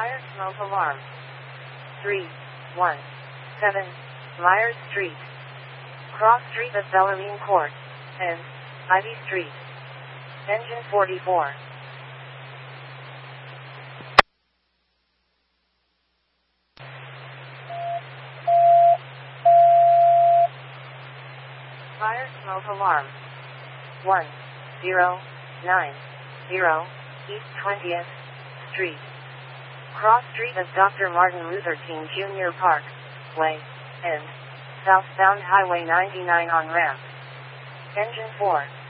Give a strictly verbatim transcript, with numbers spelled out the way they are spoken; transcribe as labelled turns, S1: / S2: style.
S1: Fire smoke alarm. three one seven Myers Street. Cross Street of Bellarmine Court, and Ivy Street. Engine forty-four. Fire smoke alarm. one zero nine zero East twentieth Street. Cross Street of Doctor Martin Luther King Junior Park Way, and southbound Highway ninety-nine on ramp. Engine four.